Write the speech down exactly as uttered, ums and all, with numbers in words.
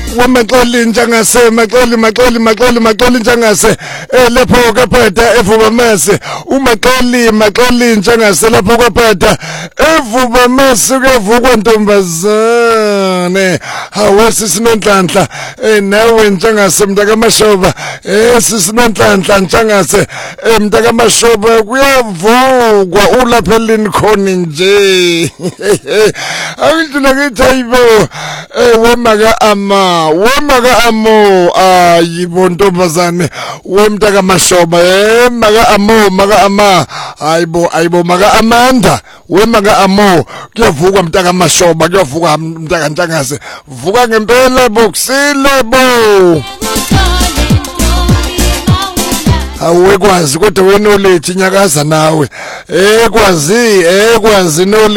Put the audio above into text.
wamaxoli njangase maxoli maxoli maxoli maxoli njangase lapho kaphatha evuba mase umaxoli maxoli njangase lapho kaphatha evuba mase kuvukwa ntombazane awasisinonhlanhla nawe njangase mntaka mashoba esisinonhlanhla njangase mntaka mashoba kuyavukwa ulaphelini khona nje awudlula ngithayibo wemaka ama wemaka amo ayibo ntombazane wemntaka mashoba emaka amo maka ama ayibo ayibo maka amanda wemaka amo kuyavukwa mntaka mashoba kuyavuka mntaka ntangase vuka ngempela bokusile bo awekwazi kodwa wena ulethi nyakaza nawe ekwazi ekwazi no